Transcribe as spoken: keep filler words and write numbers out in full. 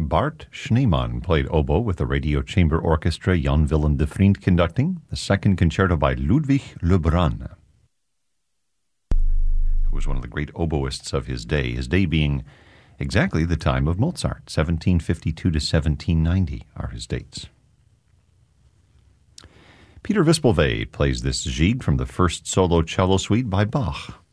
Bart Schneemann played oboe with the Radio Chamber Orchestra, Jan Willem de Vriend conducting, the second concerto by Ludwig Lebrun, who was one of the great oboists of his day, his day being exactly the time of Mozart. seventeen fifty-two to seventeen ninety are his dates. Peter Wispelwey plays this Gigue from the first solo cello suite by Bach.